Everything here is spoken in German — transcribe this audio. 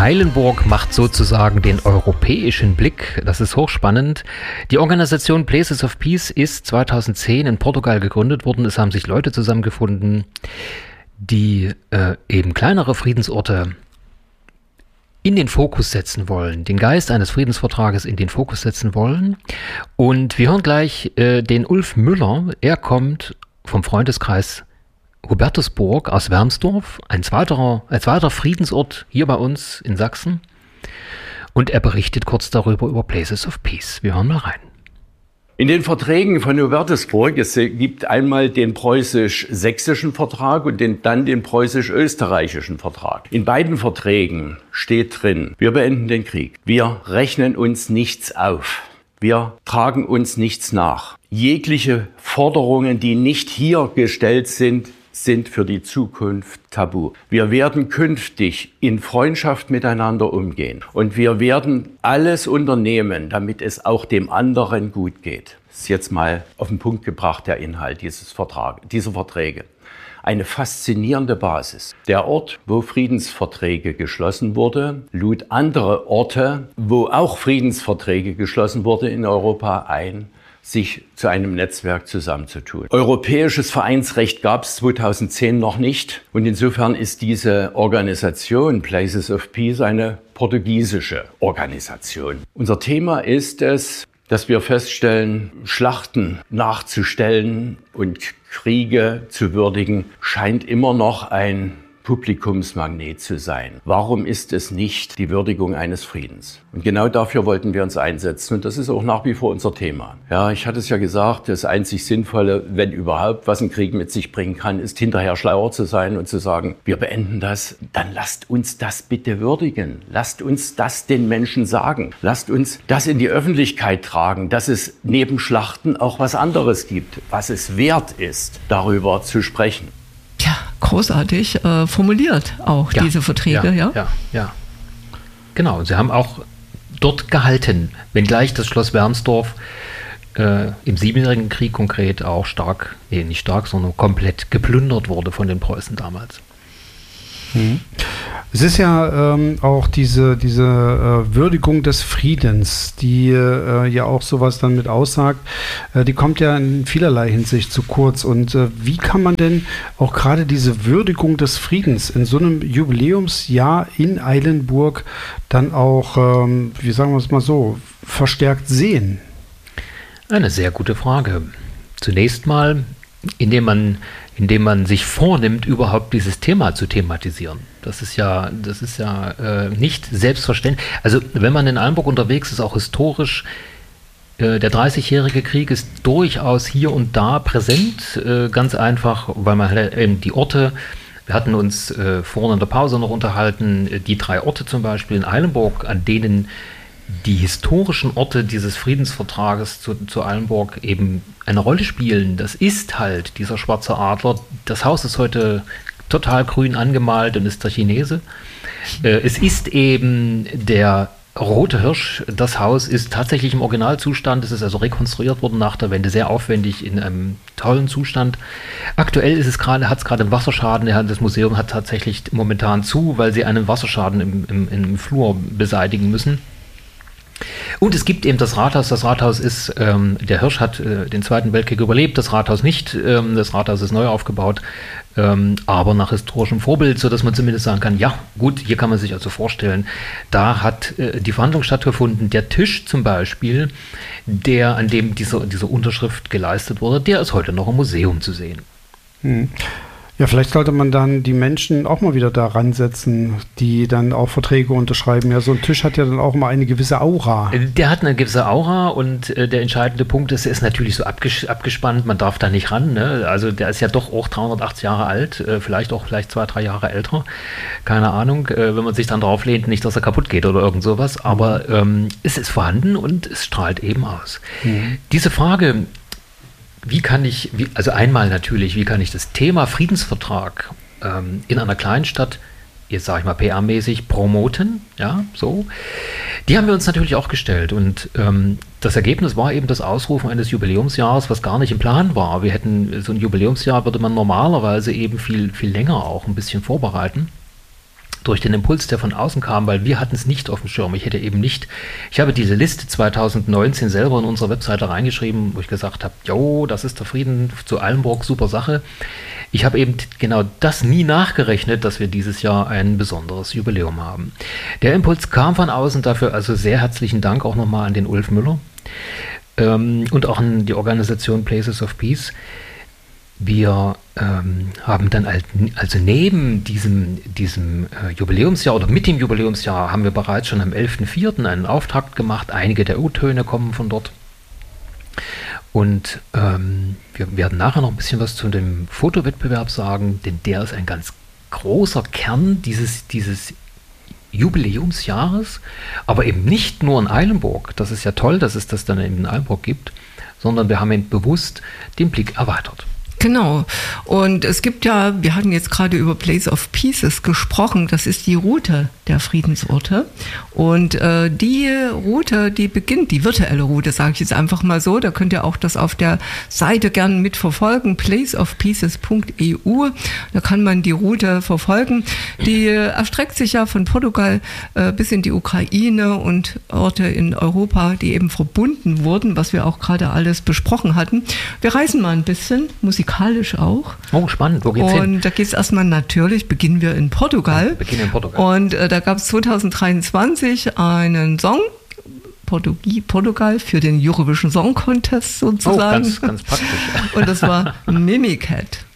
Eilenburg macht sozusagen den europäischen Blick. Das ist hochspannend. Die Organisation Places of Peace ist 2010 in Portugal gegründet worden. Es haben sich Leute zusammengefunden, die eben kleinere Friedensorte in den Fokus setzen wollen, den Geist eines Friedensvertrages in den Fokus setzen wollen. Und wir hören gleich den Ulf Müller. Er kommt vom Freundeskreis Hubertusburg aus Wermsdorf, ein zweiter Friedensort hier bei uns in Sachsen. Und er berichtet kurz darüber, über Places of Peace. Wir hören mal rein. In den Verträgen von Hubertusburg, es gibt einmal den preußisch-sächsischen Vertrag und dann den preußisch-österreichischen Vertrag. In beiden Verträgen steht drin, wir beenden den Krieg. Wir rechnen uns nichts auf. Wir tragen uns nichts nach. Jegliche Forderungen, die nicht hier gestellt sind für die Zukunft tabu. Wir werden künftig in Freundschaft miteinander umgehen und wir werden alles unternehmen, damit es auch dem anderen gut geht. Das ist jetzt mal auf den Punkt gebracht, der Inhalt dieser Verträge. Eine faszinierende Basis. Der Ort, wo Friedensverträge geschlossen wurden, lud andere Orte, wo auch Friedensverträge geschlossen wurden in Europa ein, sich zu einem Netzwerk zusammenzutun. Europäisches Vereinsrecht gab es 2010 noch nicht und insofern ist diese Organisation Places of Peace eine portugiesische Organisation. Unser Thema ist es, dass wir feststellen, Schlachten nachzustellen und Kriege zu würdigen, scheint immer noch ein Publikumsmagnet zu sein. Warum ist es nicht die Würdigung eines Friedens? Und genau dafür wollten wir uns einsetzen und das ist auch nach wie vor unser Thema. Ja, ich hatte es ja gesagt, das einzig Sinnvolle, wenn überhaupt, was ein Krieg mit sich bringen kann, ist hinterher schlauer zu sein und zu sagen, wir beenden das, dann lasst uns das bitte würdigen. Lasst uns das den Menschen sagen. Lasst uns das in die Öffentlichkeit tragen, dass es neben Schlachten auch was anderes gibt, was es wert ist, darüber zu sprechen. Ja, großartig formuliert auch diese Verträge, ja. Genau, und sie haben auch dort gehalten, wenngleich das Schloss Wermsdorf im Siebenjährigen Krieg konkret auch sondern komplett geplündert wurde von den Preußen damals. Es ist ja auch diese Würdigung des Friedens, die ja auch sowas dann mit aussagt, die kommt ja in vielerlei Hinsicht zu kurz. Und wie kann man denn auch gerade diese Würdigung des Friedens in so einem Jubiläumsjahr in Eilenburg dann auch, wie sagen wir es mal so, verstärkt sehen? Eine sehr gute Frage. Zunächst mal, indem man sich vornimmt, überhaupt dieses Thema zu thematisieren. Das ist ja nicht selbstverständlich. Also wenn man in Eilenburg unterwegs ist, auch historisch, der 30-jährige Krieg ist durchaus hier und da präsent, ganz einfach, weil man eben die Orte, wir hatten uns vorhin in der Pause noch unterhalten, die 3 Orte zum Beispiel in Eilenburg, an denen die historischen Orte dieses Friedensvertrages zu Eilenburg eben eine Rolle spielen. Das ist halt dieser schwarze Adler. Das Haus ist heute total grün angemalt und ist der Chinese. Es ist eben der rote Hirsch. Das Haus ist tatsächlich im Originalzustand. Es ist also rekonstruiert worden nach der Wende, sehr aufwendig, in einem tollen Zustand. Aktuell hat es gerade einen Wasserschaden. Das Museum hat tatsächlich momentan zu, weil sie einen Wasserschaden im Flur beseitigen müssen. Und es gibt eben das Rathaus. Das Rathaus ist, der Hirsch hat den Zweiten Weltkrieg überlebt, das Rathaus nicht. Das Rathaus ist neu aufgebaut, aber nach historischem Vorbild, sodass man zumindest sagen kann, ja gut, hier kann man sich also vorstellen, da hat die Verhandlung stattgefunden. Der Tisch zum Beispiel, an dem diese Unterschrift geleistet wurde, der ist heute noch im Museum zu sehen. Ja, vielleicht sollte man dann die Menschen auch mal wieder da ransetzen, die dann auch Verträge unterschreiben. Ja, so ein Tisch hat ja dann auch immer eine gewisse Aura. Der hat eine gewisse Aura und der entscheidende Punkt ist, er ist natürlich so abgespannt, man darf da nicht ran. Ne? Also der ist ja doch auch 380 Jahre alt, vielleicht 2-3 Jahre älter. Keine Ahnung, wenn man sich dann drauf lehnt, nicht, dass er kaputt geht oder irgend sowas. Aber es ist vorhanden und es strahlt eben aus. Diese Frage, wie kann ich das Thema Friedensvertrag in einer Kleinstadt, jetzt sage ich mal PR-mäßig, promoten, ja, so, die haben wir uns natürlich auch gestellt und das Ergebnis war eben das Ausrufen eines Jubiläumsjahres, was gar nicht im Plan war. Wir hätten, so ein Jubiläumsjahr würde man normalerweise eben viel, viel länger auch ein bisschen vorbereiten. durch den Impuls, der von außen kam, weil wir hatten es nicht auf dem Schirm. Ich habe diese Liste 2019 selber in unsere Webseite reingeschrieben, wo ich gesagt habe, jo, das ist der Frieden zu Eilenburg, super Sache. Ich habe eben genau das nie nachgerechnet, dass wir dieses Jahr ein besonderes Jubiläum haben. Der Impuls kam von außen, dafür also sehr herzlichen Dank auch nochmal an den Ulf Müller und auch an die Organisation Places of Peace. Wir haben dann also neben diesem Jubiläumsjahr oder mit dem Jubiläumsjahr haben wir bereits schon am 11.04. einen Auftakt gemacht. Einige der O-Töne kommen von dort. Und wir werden nachher noch ein bisschen was zu dem Fotowettbewerb sagen, denn der ist ein ganz großer Kern dieses Jubiläumsjahres, aber eben nicht nur in Eilenburg. Das ist ja toll, dass es das dann eben in Eilenburg gibt, sondern wir haben eben bewusst den Blick erweitert. Genau. Und es gibt ja, wir hatten jetzt gerade über Place of Pieces gesprochen, das ist die Route der Friedensorte. Und die Route, die beginnt, die virtuelle Route, sage ich jetzt einfach mal so, da könnt ihr auch das auf der Seite gerne mitverfolgen, placeofpieces.eu, da kann man die Route verfolgen. Die erstreckt sich ja von Portugal bis in die Ukraine und Orte in Europa, die eben verbunden wurden, was wir auch gerade alles besprochen hatten. Wir reisen mal ein bisschen, musikalisch auch. Oh, spannend. Wo geht's hin? Und da geht es erstmal natürlich, beginnen wir in Portugal. Und da gab es 2023 einen Song, Portugal, für den Eurovision Song Contest sozusagen. Oh, ganz praktisch. Und das war Mimicat.